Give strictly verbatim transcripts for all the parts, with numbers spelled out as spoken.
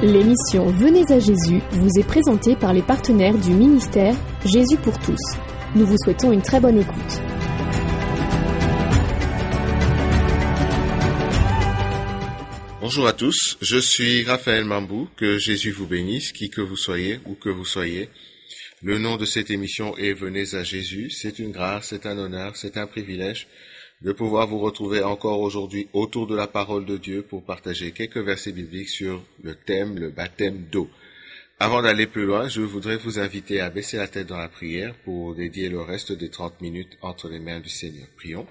L'émission Venez à Jésus vous est présentée par les partenaires du ministère Jésus pour tous. Nous vous souhaitons une très bonne écoute. Bonjour à tous, je suis Raphaël Mambou, que Jésus vous bénisse, qui que vous soyez, où que vous soyez. Le nom de cette émission est Venez à Jésus. C'est une grâce, c'est un honneur, c'est un privilège de pouvoir vous retrouver encore aujourd'hui autour de la parole de Dieu pour partager quelques versets bibliques sur le thème, le baptême d'eau. Avant d'aller plus loin, je voudrais vous inviter à baisser la tête dans la prière pour dédier le reste des trente minutes entre les mains du Seigneur. Prions.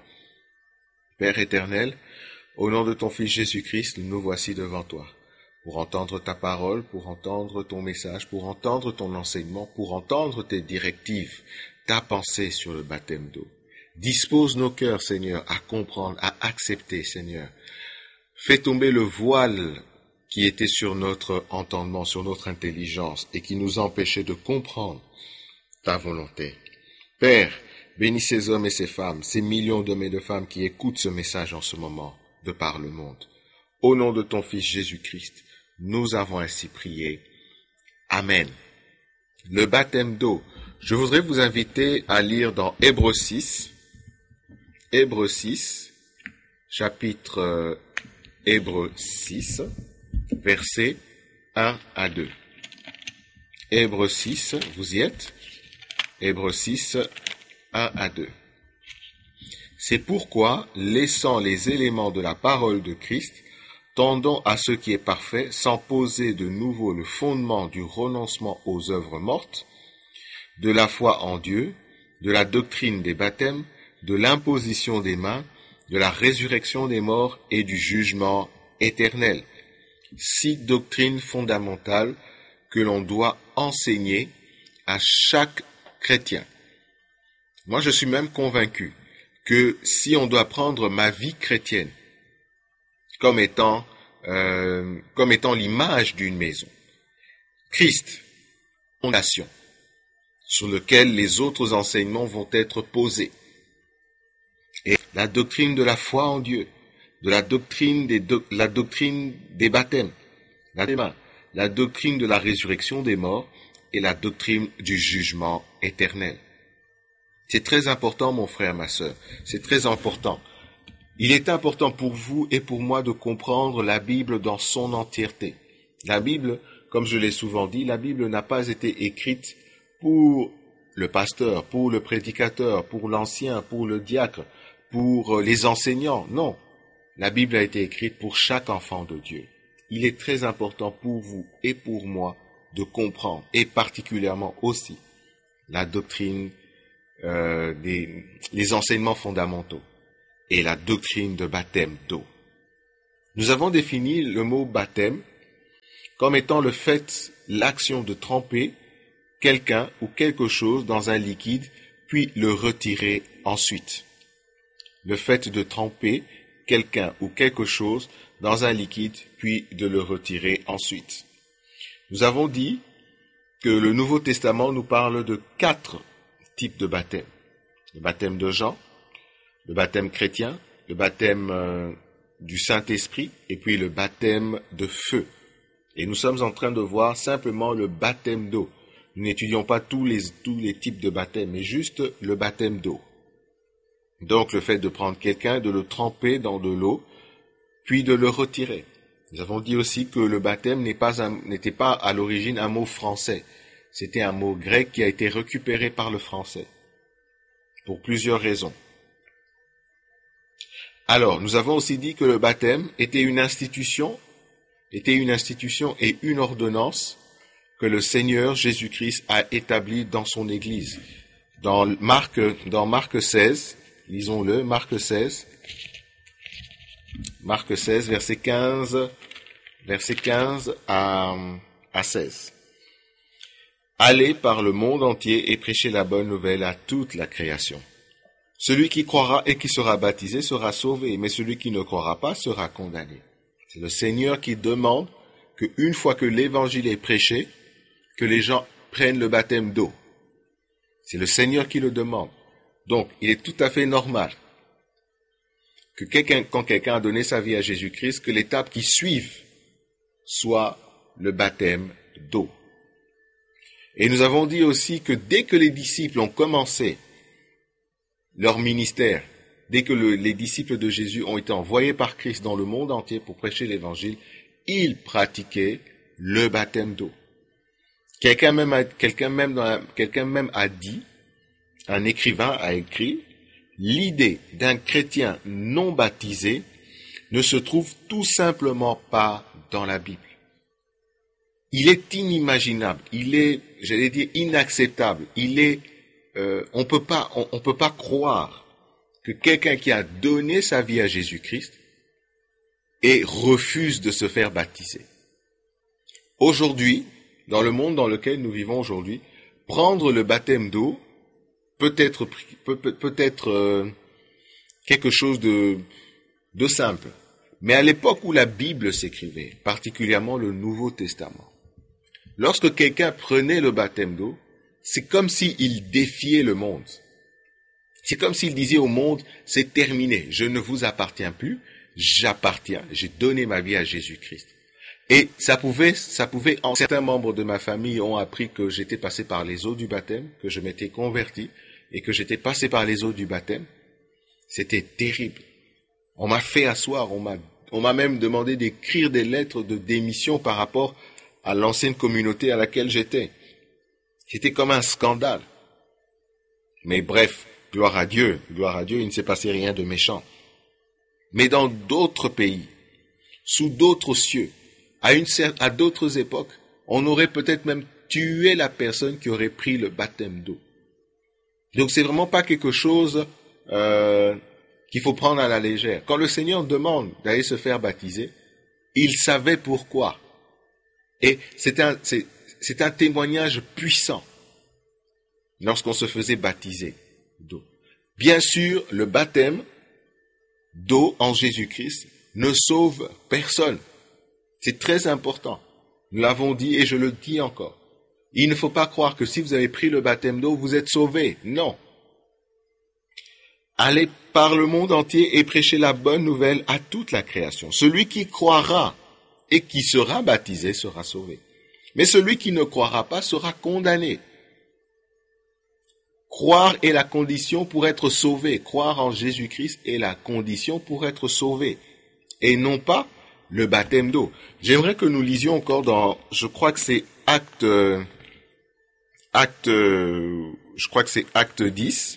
Père éternel, au nom de ton Fils Jésus-Christ, nous nous voici devant toi, pour entendre ta parole, pour entendre ton message, pour entendre ton enseignement, pour entendre tes directives, ta pensée sur le baptême d'eau. Dispose nos cœurs, Seigneur, à comprendre, à accepter, Seigneur. Fais tomber le voile qui était sur notre entendement, sur notre intelligence, et qui nous empêchait de comprendre ta volonté. Père, bénis ces hommes et ces femmes, ces millions d'hommes et de femmes qui écoutent ce message en ce moment, de par le monde. Au nom de ton Fils Jésus-Christ, nous avons ainsi prié. Amen. Le baptême d'eau. Je voudrais vous inviter à lire dans Hébreux six, Hébreux six, chapitre euh, Hébreux six, versets un à deux. Hébreux six, vous y êtes? Hébreux six, un à deux. C'est pourquoi, laissant les éléments de la parole de Christ, tendons à ce qui est parfait, sans poser de nouveau le fondement du renoncement aux œuvres mortes, de la foi en Dieu, de la doctrine des baptêmes, de l'imposition des mains, de la résurrection des morts et du jugement éternel. Six doctrines fondamentales que l'on doit enseigner à chaque chrétien. Moi, je suis même convaincu que si on doit prendre ma vie chrétienne comme étant, euh, comme étant l'image d'une maison, Christ, fondation, sur lequel les autres enseignements vont être posés, et la doctrine de la foi en Dieu, de la doctrine des, do- la doctrine des baptêmes, la, la doctrine de la résurrection des morts et la doctrine du jugement éternel. C'est très important, mon frère, ma sœur, c'est très important. Il est important pour vous et pour moi de comprendre la Bible dans son entièreté. La Bible, comme je l'ai souvent dit, la Bible n'a pas été écrite pour le pasteur, pour le prédicateur, pour l'ancien, pour le diacre, pour les enseignants. Non, la Bible a été écrite pour chaque enfant de Dieu. Il est très important pour vous et pour moi de comprendre, et particulièrement aussi, la doctrine, euh, des, les enseignements fondamentaux et la doctrine de baptême d'eau. Nous avons défini le mot baptême comme étant le fait, l'action de tremper quelqu'un ou quelque chose dans un liquide, puis le retirer ensuite. Le fait de tremper quelqu'un ou quelque chose dans un liquide, puis de le retirer ensuite. Nous avons dit que le Nouveau Testament nous parle de quatre types de baptême. Le baptême de Jean, le baptême chrétien, le baptême euh, du Saint-Esprit, et puis le baptême de feu. Et nous sommes en train de voir simplement le baptême d'eau. Nous n'étudions pas tous les, tous les types de baptême, mais juste le baptême d'eau. Donc le fait de prendre quelqu'un, de le tremper dans de l'eau, puis de le retirer. Nous avons dit aussi que le baptême n'est pas un, n'était pas à l'origine un mot français. C'était un mot grec qui a été récupéré par le français, pour plusieurs raisons. Alors, nous avons aussi dit que le baptême était une institution, était une institution et une ordonnance que le Seigneur Jésus-Christ a établie dans son Église. Dans Marc, dans Marc seize, lisons-le, Marc seize, Marc seize, verset quinze, verset quinze à, à seize. Allez par le monde entier et prêchez la bonne nouvelle à toute la création. Celui qui croira et qui sera baptisé sera sauvé, mais celui qui ne croira pas sera condamné. C'est le Seigneur qui demande qu'une fois que l'évangile est prêché, que les gens prennent le baptême d'eau. C'est le Seigneur qui le demande. Donc, il est tout à fait normal que quelqu'un, quand quelqu'un a donné sa vie à Jésus-Christ, que l'étape qui suive soit le baptême d'eau. Et nous avons dit aussi que dès que les disciples ont commencé leur ministère, dès que le, les disciples de Jésus ont été envoyés par Christ dans le monde entier pour prêcher l'évangile, ils pratiquaient le baptême d'eau. Quelqu'un même a, quelqu'un même dans la, quelqu'un même a dit, un écrivain a écrit, l'idée d'un chrétien non baptisé ne se trouve tout simplement pas dans la Bible. Il est inimaginable, il est, j'allais dire, inacceptable, il est, euh, on peut pas, on, on peut pas croire que quelqu'un qui a donné sa vie à Jésus-Christ et refuse de se faire baptiser. Aujourd'hui, dans le monde dans lequel nous vivons aujourd'hui, prendre le baptême d'eau peut être, peut, peut, peut être euh, quelque chose de, de simple. Mais à l'époque où la Bible s'écrivait, particulièrement le Nouveau Testament, lorsque quelqu'un prenait le baptême d'eau, c'est comme s'il défiait le monde. C'est comme s'il disait au monde, c'est terminé, je ne vous appartiens plus, j'appartiens, j'ai donné ma vie à Jésus-Christ. Et ça pouvait, ça pouvait, en certains membres de ma famille ont appris que j'étais passé par les eaux du baptême, que je m'étais converti et que j'étais passé par les eaux du baptême. C'était terrible. On m'a fait asseoir, on m'a, on m'a même demandé d'écrire des lettres de démission par rapport à l'ancienne communauté à laquelle j'étais. C'était comme un scandale. Mais bref, gloire à Dieu, gloire à Dieu, il ne s'est passé rien de méchant. Mais dans d'autres pays, sous d'autres cieux, à, une, à d'autres époques, on aurait peut-être même tué la personne qui aurait pris le baptême d'eau. Donc c'est vraiment pas quelque chose euh, qu'il faut prendre à la légère. Quand le Seigneur demande d'aller se faire baptiser, il savait pourquoi. Et c'est un, c'est, c'est un témoignage puissant lorsqu'on se faisait baptiser d'eau. Bien sûr, le baptême d'eau en Jésus-Christ ne sauve personne. C'est très important. Nous l'avons dit et je le dis encore. Il ne faut pas croire que si vous avez pris le baptême d'eau, vous êtes sauvés. Non. Allez par le monde entier et prêchez la bonne nouvelle à toute la création. Celui qui croira et qui sera baptisé sera sauvé. Mais celui qui ne croira pas sera condamné. Croire est la condition pour être sauvé. Croire en Jésus-Christ est la condition pour être sauvé. Et non pas le baptême d'eau. J'aimerais que nous lisions encore dans, je crois que c'est acte, acte, je crois que c'est acte dix.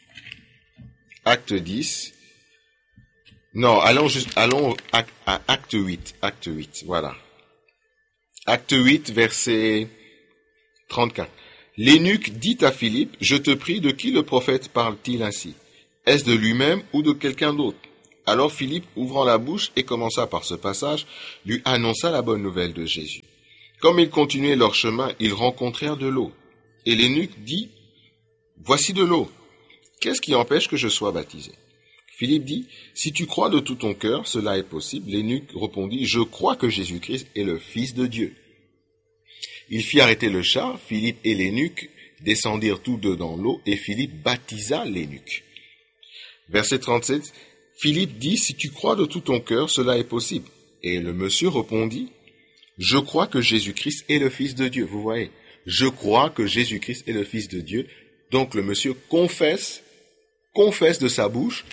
Acte dix. Non, allons juste, allons à, à acte huit. Acte huit, voilà. Acte huit, verset trente-quatre. L'eunuque dit à Philippe, je te prie, de qui le prophète parle-t-il ainsi? Est-ce de lui-même ou de quelqu'un d'autre? Alors Philippe, ouvrant la bouche et commença par ce passage, lui annonça la bonne nouvelle de Jésus. Comme ils continuaient leur chemin, ils rencontrèrent de l'eau. Et l'eunuque dit, voici de l'eau. Qu'est-ce qui empêche que je sois baptisé? Philippe dit, si tu crois de tout ton cœur, cela est possible. L'eunuque répondit, je crois que Jésus-Christ est le Fils de Dieu. Il fit arrêter le char, Philippe et l'eunuque descendirent tous deux dans l'eau, et Philippe baptisa l'eunuque. Verset trente-sept, Philippe dit, si tu crois de tout ton cœur, cela est possible. Et le monsieur répondit, je crois que Jésus-Christ est le Fils de Dieu. Vous voyez, je crois que Jésus-Christ est le Fils de Dieu. Donc le monsieur confesse, confesse de sa bouche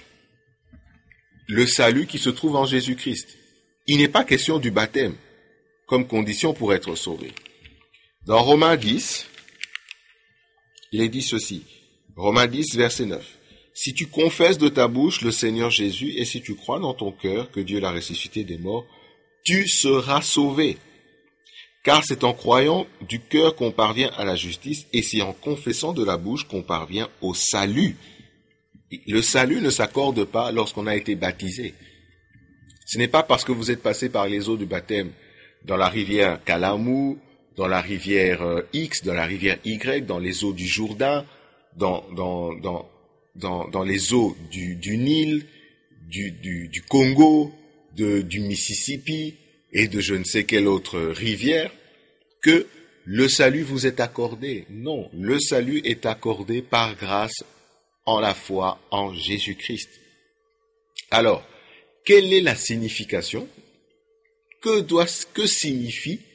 le salut qui se trouve en Jésus-Christ. Il n'est pas question du baptême comme condition pour être sauvé. Dans Romains dix, il est dit ceci. Romains dix, verset neuf. Si tu confesses de ta bouche le Seigneur Jésus et si tu crois dans ton cœur que Dieu l'a ressuscité des morts, tu seras sauvé. Car c'est en croyant du cœur qu'on parvient à la justice et c'est en confessant de la bouche qu'on parvient au salut. Le salut ne s'accorde pas lorsqu'on a été baptisé. Ce n'est pas parce que vous êtes passé par les eaux du baptême dans la rivière Calamou, dans la rivière X, dans la rivière Y, dans les eaux du Jourdain, dans, dans, dans, dans, dans les eaux du, du Nil, du, du, du Congo, de, du Mississippi et de je ne sais quelle autre rivière, que le salut vous est accordé. Non, le salut est accordé par grâce en la foi en Jésus-Christ. Alors, quelle est la signification? Que doit, que signifie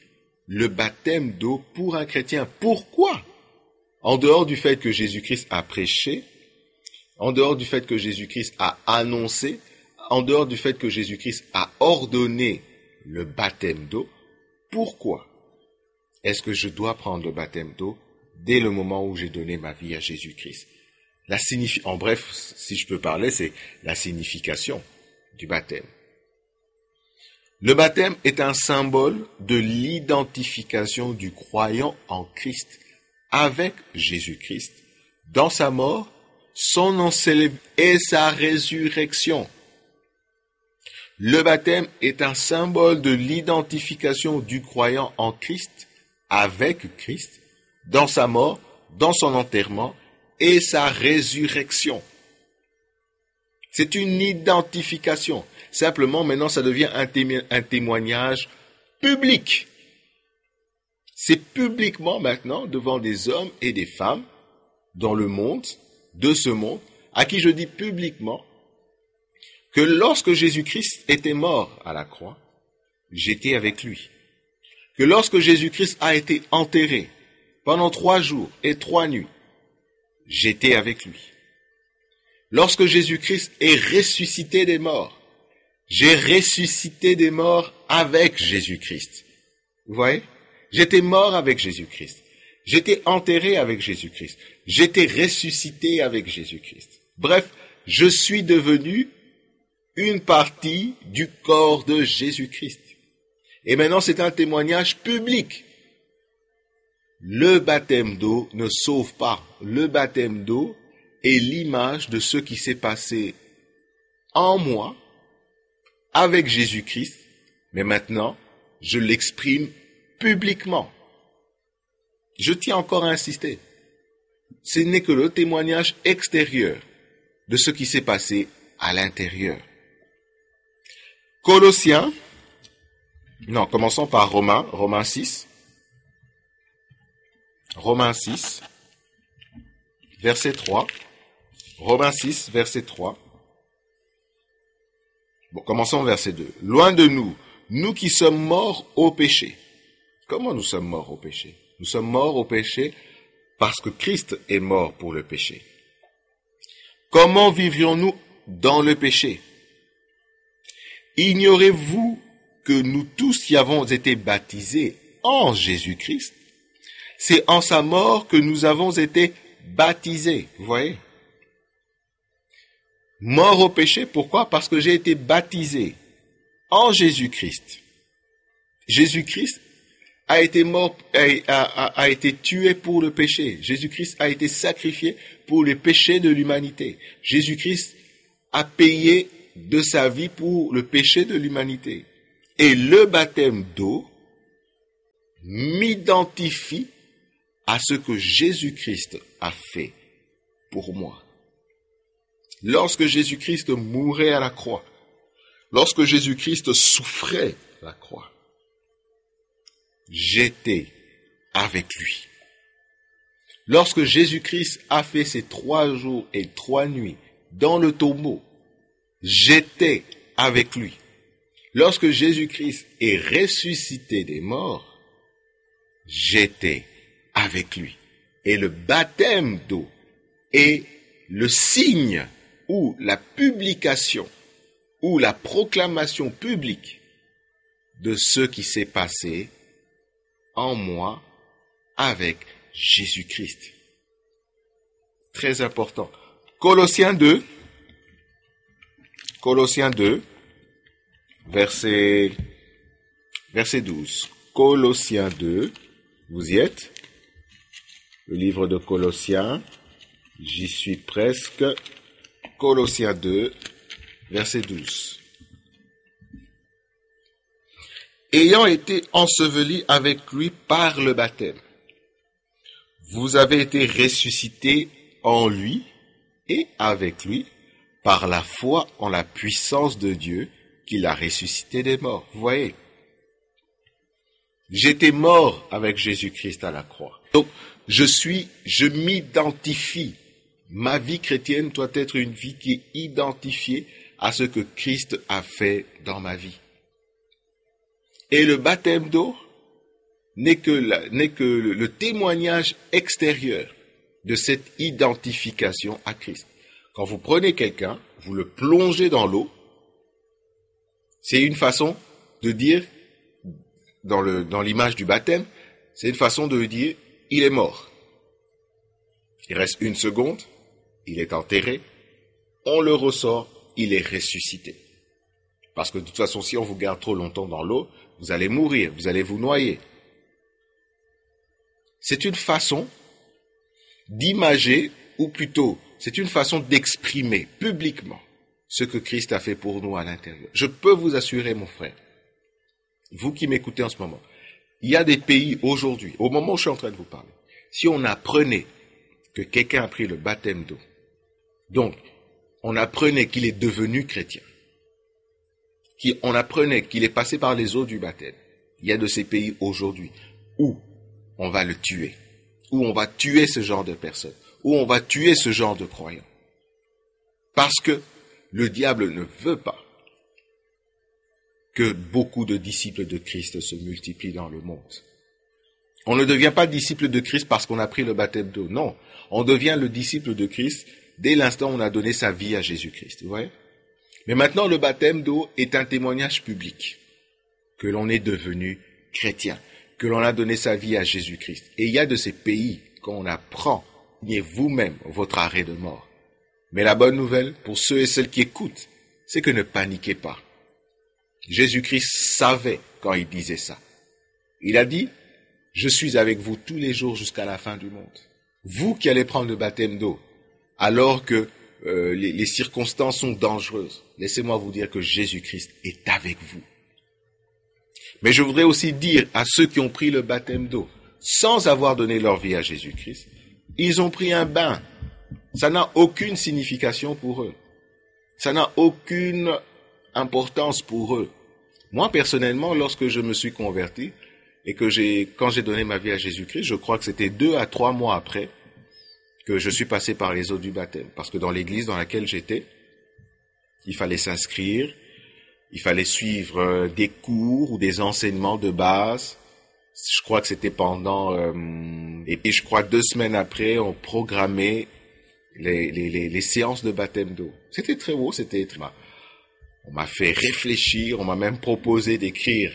le baptême d'eau pour un chrétien. Pourquoi? En dehors du fait que Jésus-Christ a prêché, en dehors du fait que Jésus-Christ a annoncé, en dehors du fait que Jésus-Christ a ordonné le baptême d'eau, pourquoi est-ce que je dois prendre le baptême d'eau dès le moment où j'ai donné ma vie à Jésus-Christ? La signifi- En bref, si je peux parler, c'est la signification du baptême. Le baptême est un symbole de l'identification du croyant en Christ avec Jésus-Christ dans sa mort, son enseignement et sa résurrection. Le baptême est un symbole de l'identification du croyant en Christ avec Christ dans sa mort, dans son enterrement et sa résurrection. C'est une identification. Simplement, maintenant, ça devient un, témo- un témoignage public. C'est publiquement maintenant, devant des hommes et des femmes, dans le monde, de ce monde, à qui je dis publiquement que lorsque Jésus-Christ était mort à la croix, j'étais avec lui. Que lorsque Jésus-Christ a été enterré pendant trois jours et trois nuits, j'étais avec lui. Lorsque Jésus-Christ est ressuscité des morts, j'ai ressuscité des morts avec Jésus-Christ. Vous voyez? J'étais mort avec Jésus-Christ. J'étais enterré avec Jésus-Christ. J'étais ressuscité avec Jésus-Christ. Bref, je suis devenu une partie du corps de Jésus-Christ. Et maintenant, c'est un témoignage public. Le baptême d'eau ne sauve pas. Le baptême d'eau est l'image de ce qui s'est passé en moi, avec Jésus-Christ, mais maintenant, je l'exprime publiquement. Je tiens encore à insister. Ce n'est que le témoignage extérieur de ce qui s'est passé à l'intérieur. Colossiens, non, commençons par Romains, Romains six. Romains six, verset trois. Romains six, verset trois. Bon, commençons verset deux. Loin de nous, nous qui sommes morts au péché. Comment nous sommes morts au péché? Nous sommes morts au péché parce que Christ est mort pour le péché. Comment vivrions-nous dans le péché? Ignorez-vous que nous tous qui avons été baptisés en Jésus-Christ, c'est en sa mort que nous avons été baptisés. Vous voyez? Mort au péché, pourquoi? Parce que j'ai été baptisé en Jésus-Christ. Jésus-Christ a été mort, a, a, a été tué pour le péché. Jésus-Christ a été sacrifié pour les péchés de l'humanité. Jésus-Christ a payé de sa vie pour le péché de l'humanité. Et le baptême d'eau m'identifie à ce que Jésus-Christ a fait pour moi. Lorsque Jésus-Christ mourait à la croix, lorsque Jésus-Christ souffrait à la croix, j'étais avec lui. Lorsque Jésus-Christ a fait ses trois jours et trois nuits dans le tombeau, j'étais avec lui. Lorsque Jésus-Christ est ressuscité des morts, j'étais avec lui. Et le baptême d'eau est le signe ou la publication ou la proclamation publique de ce qui s'est passé en moi avec Jésus-Christ. Très important. Colossiens deux, Colossiens deux, verset, verset douze. Colossiens deux, vous y êtes? Le livre de Colossiens, j'y suis presque. Colossiens deux, verset douze. Ayant été ensevelis avec lui par le baptême, vous avez été ressuscités en lui et avec lui par la foi en la puissance de Dieu qui l'a ressuscité des morts. Vous voyez? J'étais mort avec Jésus-Christ à la croix. Donc, je suis, je m'identifie. Ma vie chrétienne doit être une vie qui est identifiée à ce que Christ a fait dans ma vie. Et le baptême d'eau n'est que, la, n'est que le, le témoignage extérieur de cette identification à Christ. Quand vous prenez quelqu'un, vous le plongez dans l'eau, c'est une façon de dire, dans, le, dans l'image du baptême, c'est une façon de dire, il est mort. Il reste une seconde, il est enterré, on le ressort, il est ressuscité. Parce que de toute façon, si on vous garde trop longtemps dans l'eau, vous allez mourir, vous allez vous noyer. C'est une façon d'imager, ou plutôt, c'est une façon d'exprimer publiquement ce que Christ a fait pour nous à l'intérieur. Je peux vous assurer, mon frère, vous qui m'écoutez en ce moment, il y a des pays aujourd'hui, au moment où je suis en train de vous parler, si on apprenait que quelqu'un a pris le baptême d'eau, donc on apprenait qu'il est devenu chrétien, qu'on apprenait qu'il est passé par les eaux du baptême, il y a de ces pays aujourd'hui où on va le tuer, où on va tuer ce genre de personnes, où on va tuer ce genre de croyants. Parce que le diable ne veut pas que beaucoup de disciples de Christ se multiplient dans le monde. On ne devient pas disciple de Christ parce qu'on a pris le baptême d'eau. Non, on devient le disciple de Christ dès l'instant où on a donné sa vie à Jésus-Christ. Vous voyez ? Mais maintenant, le baptême d'eau est un témoignage public que l'on est devenu chrétien, que l'on a donné sa vie à Jésus-Christ. Et il y a de ces pays qu'on apprend, niez vous-même votre arrêt de mort. Mais la bonne nouvelle, pour ceux et celles qui écoutent, c'est que ne paniquez pas. Jésus-Christ savait quand il disait ça. Il a dit, « Je suis avec vous tous les jours jusqu'à la fin du monde. » Vous qui allez prendre le baptême d'eau, alors que euh, les, les circonstances sont dangereuses, laissez-moi vous dire que Jésus-Christ est avec vous. Mais je voudrais aussi dire à ceux qui ont pris le baptême d'eau, sans avoir donné leur vie à Jésus-Christ, ils ont pris un bain. Ça n'a aucune signification pour eux. Ça n'a aucune importance pour eux. Moi, personnellement, lorsque je me suis converti, et que j'ai, quand j'ai donné ma vie à Jésus-Christ, je crois que c'était deux à trois mois après que je suis passé par les eaux du baptême. Parce que dans l'église dans laquelle j'étais, il fallait s'inscrire, il fallait suivre des cours ou des enseignements de base. Je crois que c'était pendant... Euh, et puis je crois deux semaines après, on programmait les, les, les, les séances de baptême d'eau. C'était très beau, c'était très... On m'a fait réfléchir, on m'a même proposé d'écrire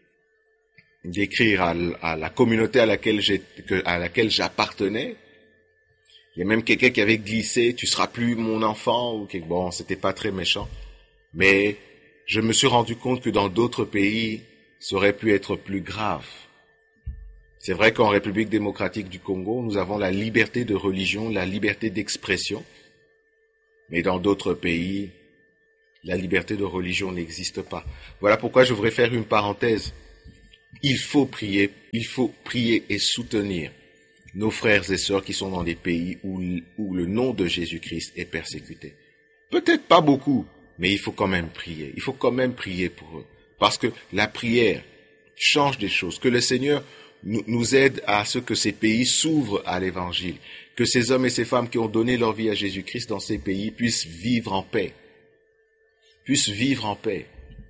d'écrire à, à la communauté à laquelle j'ai, que, à laquelle j'appartenais. Il y a même quelqu'un qui avait glissé, tu seras plus mon enfant, ou quelque, bon, c'était pas très méchant. Mais je me suis rendu compte que dans d'autres pays, ça aurait pu être plus grave. C'est vrai qu'en République démocratique du Congo, nous avons la liberté de religion, la liberté d'expression. Mais dans d'autres pays, la liberté de religion n'existe pas. Voilà pourquoi je voudrais faire une parenthèse. Il faut prier, il faut prier et soutenir nos frères et sœurs qui sont dans des pays où, où le nom de Jésus-Christ est persécuté. Peut-être pas beaucoup, mais il faut quand même prier. Il faut quand même prier pour eux. Parce que la prière change des choses. Que le Seigneur nous, nous aide à ce que ces pays s'ouvrent à l'Évangile. Que ces hommes et ces femmes qui ont donné leur vie à Jésus-Christ dans ces pays puissent vivre en paix. Puissent vivre en paix.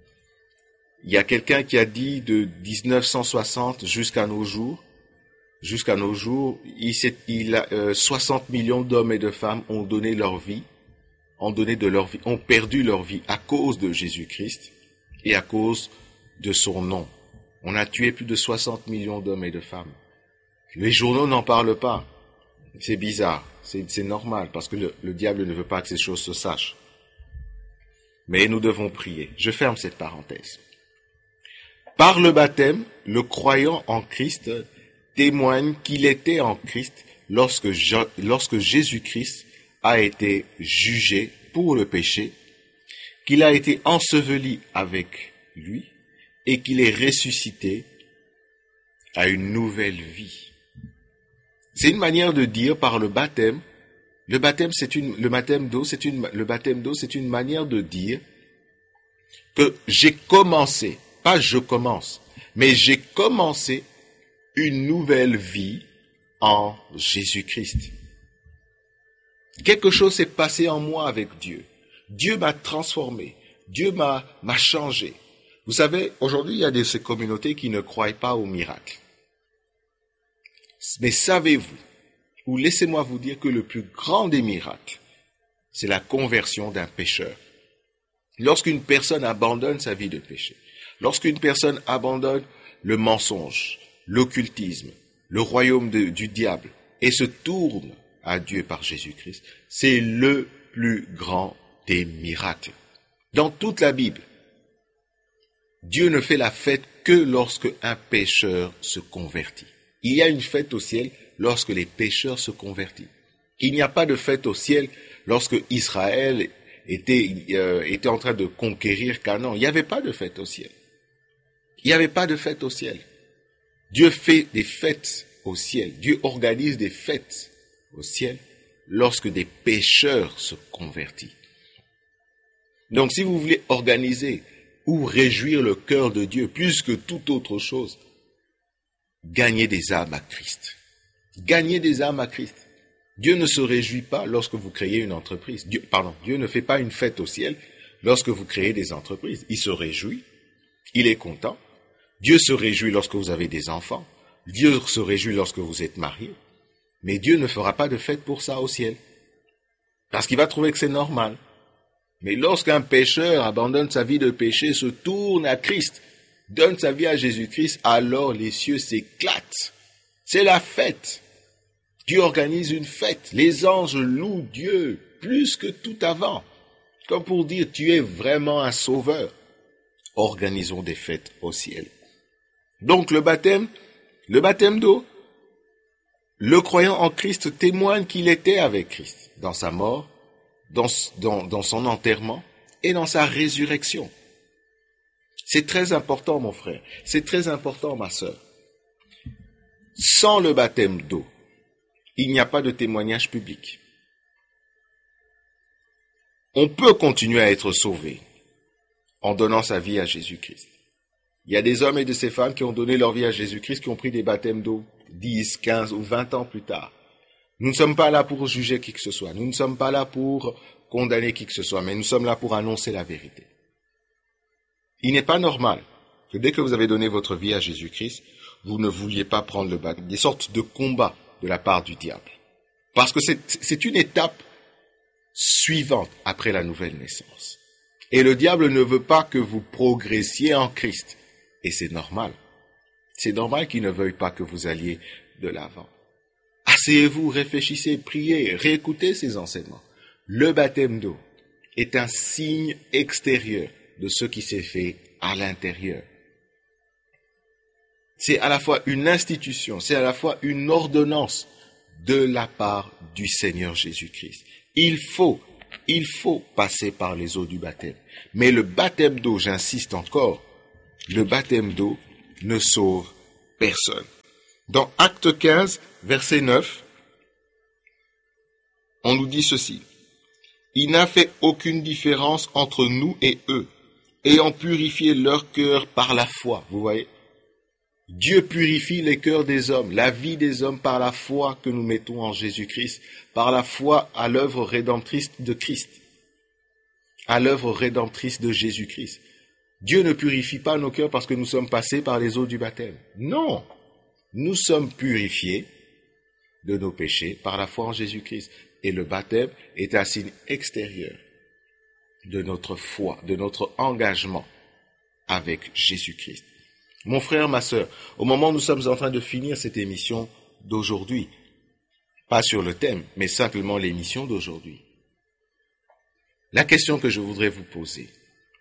Il y a quelqu'un qui a dit de dix-neuf cent soixante jusqu'à nos jours, jusqu'à nos jours, il, il a, euh, soixante millions d'hommes et de femmes ont donné leur vie, ont donné de leur vie, ont perdu leur vie à cause de Jésus-Christ et à cause de son nom. On a tué plus de soixante millions d'hommes et de femmes. Les journaux n'en parlent pas. C'est bizarre, c'est, c'est normal parce que le, le diable ne veut pas que ces choses se sachent. Mais nous devons prier. Je ferme cette parenthèse. Par le baptême, le croyant en Christ témoigne qu'il était en Christ lorsque, Jean, lorsque Jésus-Christ a été jugé pour le péché, qu'il a été enseveli avec lui et qu'il est ressuscité à une nouvelle vie. C'est une manière de dire par le baptême, le baptême c'est une, le baptême d'eau c'est une, le baptême d'eau c'est une manière de dire que j'ai commencé. Pas je commence, mais j'ai commencé une nouvelle vie en Jésus-Christ. Quelque chose s'est passé en moi avec Dieu. Dieu m'a transformé. Dieu m'a, m'a changé. Vous savez, aujourd'hui, il y a de ces communautés qui ne croient pas au miracle. Mais savez-vous, ou laissez-moi vous dire que le plus grand des miracles, c'est la conversion d'un pécheur. Lorsqu'une personne abandonne sa vie de péché, lorsqu'une personne abandonne le mensonge, l'occultisme, le royaume de, du diable, et se tourne à Dieu par Jésus-Christ, c'est le plus grand des miracles. Dans toute la Bible, Dieu ne fait la fête que lorsque un pécheur se convertit. Il y a une fête au ciel lorsque les pécheurs se convertissent. Il n'y a pas de fête au ciel lorsque Israël était, euh, était en train de conquérir Canaan. Il n'y avait pas de fête au ciel. Il n'y avait pas de fête au ciel. Dieu fait des fêtes au ciel. Dieu organise des fêtes au ciel lorsque des pécheurs se convertissent. Donc si vous voulez organiser ou réjouir le cœur de Dieu plus que toute autre chose, gagnez des âmes à Christ. Gagnez des âmes à Christ. Dieu ne se réjouit pas lorsque vous créez une entreprise. Dieu, pardon, Dieu ne fait pas une fête au ciel lorsque vous créez des entreprises. Il se réjouit, il est content. Dieu se réjouit lorsque vous avez des enfants. Dieu se réjouit lorsque vous êtes marié. Mais Dieu ne fera pas de fête pour ça au ciel. Parce qu'il va trouver que c'est normal. Mais lorsqu'un pécheur abandonne sa vie de péché, se tourne à Christ, donne sa vie à Jésus-Christ, alors les cieux s'éclatent. C'est la fête. Dieu organise une fête. Les anges louent Dieu plus que tout avant. Comme pour dire, tu es vraiment un sauveur. Organisons des fêtes au ciel. Donc le baptême, le baptême d'eau, le croyant en Christ témoigne qu'il était avec Christ dans sa mort, dans, dans, dans son enterrement et dans sa résurrection. C'est très important, mon frère. C'est très important, ma sœur. Sans le baptême d'eau, il n'y a pas de témoignage public. On peut continuer à être sauvé en donnant sa vie à Jésus-Christ. Il y a des hommes et de ces femmes qui ont donné leur vie à Jésus-Christ, qui ont pris des baptêmes d'eau dix, quinze ou vingt ans plus tard. Nous ne sommes pas là pour juger qui que ce soit. Nous ne sommes pas là pour condamner qui que ce soit, mais nous sommes là pour annoncer la vérité. Il n'est pas normal que dès que vous avez donné votre vie à Jésus-Christ, vous ne vouliez pas prendre le baptême. Des sortes de combats de la part du diable. Parce que c'est, c'est une étape suivante après la nouvelle naissance. Et le diable ne veut pas que vous progressiez en Christ. Et c'est normal. C'est normal qu'il ne veuille pas que vous alliez de l'avant. Asseyez-vous, réfléchissez, priez, réécoutez ces enseignements. Le baptême d'eau est un signe extérieur de ce qui s'est fait à l'intérieur. C'est à la fois une institution, c'est à la fois une ordonnance de la part du Seigneur Jésus-Christ. Il faut, il faut passer par les eaux du baptême. Mais le baptême d'eau, j'insiste encore, le baptême d'eau ne sauve personne. Dans Acte quinze, verset neuf, on nous dit ceci. Il n'a fait aucune différence entre nous et eux, ayant purifié leur cœur par la foi. Vous voyez? Dieu purifie les cœurs des hommes, la vie des hommes par la foi que nous mettons en Jésus-Christ, par la foi à l'œuvre rédemptrice de Christ, à l'œuvre rédemptrice de Jésus-Christ. Dieu ne purifie pas nos cœurs parce que nous sommes passés par les eaux du baptême. Non, nous sommes purifiés de nos péchés par la foi en Jésus-Christ. Et le baptême est un signe extérieur de notre foi, de notre engagement avec Jésus-Christ. Mon frère, ma sœur, au moment où nous sommes en train de finir cette émission d'aujourd'hui, pas sur le thème, mais simplement l'émission d'aujourd'hui, la question que je voudrais vous poser,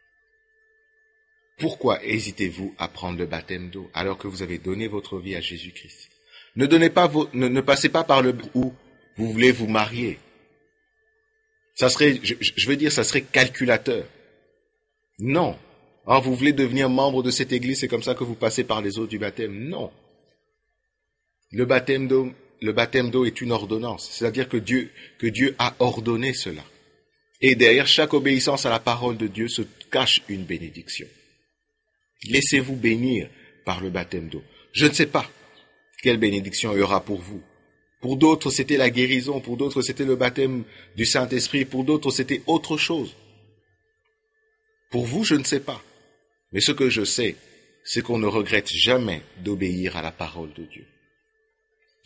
pourquoi hésitez-vous à prendre le baptême d'eau alors que vous avez donné votre vie à Jésus-Christ? Ne donnez pas vos, ne, ne passez pas par le bout où vous voulez vous marier. Ça serait, je, je veux dire, ça serait calculateur. Non. Alors, vous voulez devenir membre de cette église, c'est comme ça que vous passez par les eaux du baptême. Non. Le baptême d'eau, le baptême d'eau est une ordonnance. C'est-à-dire que Dieu, que Dieu a ordonné cela. Et derrière chaque obéissance à la parole de Dieu se cache une bénédiction. Laissez-vous bénir par le baptême d'eau. Je ne sais pas quelle bénédiction il y aura pour vous. Pour d'autres, c'était la guérison. Pour d'autres, c'était le baptême du Saint-Esprit. Pour d'autres, c'était autre chose. Pour vous, je ne sais pas. Mais ce que je sais, c'est qu'on ne regrette jamais d'obéir à la parole de Dieu.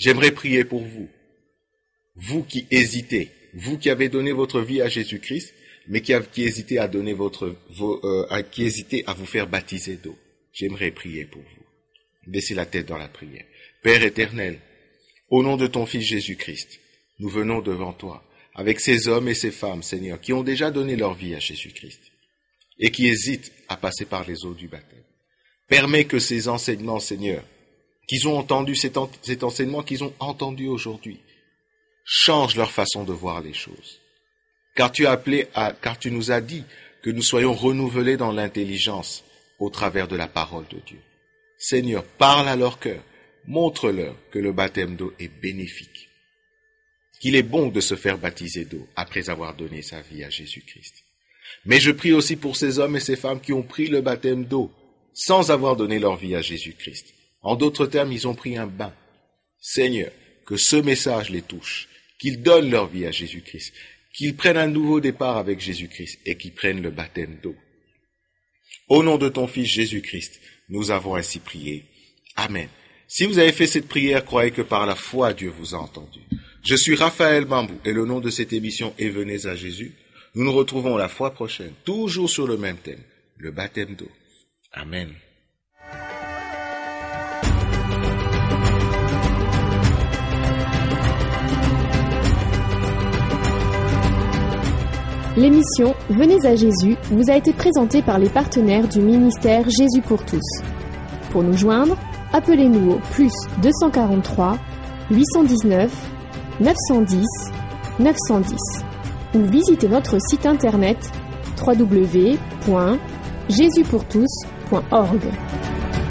J'aimerais prier pour vous. Vous qui hésitez, vous qui avez donné votre vie à Jésus-Christ, mais qui, qui hésitez à donner votre, vos, euh, à, qui hésitez à vous faire baptiser d'eau. J'aimerais prier pour vous. Baissez la tête dans la prière. Père éternel, au nom de ton Fils Jésus-Christ, nous venons devant toi, avec ces hommes et ces femmes, Seigneur, qui ont déjà donné leur vie à Jésus-Christ, et qui hésitent à passer par les eaux du baptême. Permets que ces enseignements, Seigneur, qu'ils ont entendu, cet, en, cet enseignement qu'ils ont entendu aujourd'hui, change leur façon de voir les choses. Car tu as appelé à, car tu nous as dit que nous soyons renouvelés dans l'intelligence au travers de la parole de Dieu. Seigneur, parle à leur cœur, montre-leur que le baptême d'eau est bénéfique, qu'il est bon de se faire baptiser d'eau après avoir donné sa vie à Jésus-Christ. Mais je prie aussi pour ces hommes et ces femmes qui ont pris le baptême d'eau sans avoir donné leur vie à Jésus-Christ. En d'autres termes, ils ont pris un bain. Seigneur, que ce message les touche, qu'ils donnent leur vie à Jésus-Christ, qu'ils prennent un nouveau départ avec Jésus-Christ et qu'ils prennent le baptême d'eau. Au nom de ton Fils Jésus-Christ, nous avons ainsi prié. Amen. Si vous avez fait cette prière, croyez que par la foi, Dieu vous a entendu. Je suis Raphaël Mambou et le nom de cette émission est Venez à Jésus. Nous nous retrouvons la fois prochaine, toujours sur le même thème, le baptême d'eau. Amen. L'émission Venez à Jésus vous a été présentée par les partenaires du ministère Jésus pour tous. Pour nous joindre, appelez-nous au plus deux cent quarante-trois, huit cent dix-neuf, neuf cent dix, neuf cent dix ou visitez notre site internet w w w point jésus pour tous point org.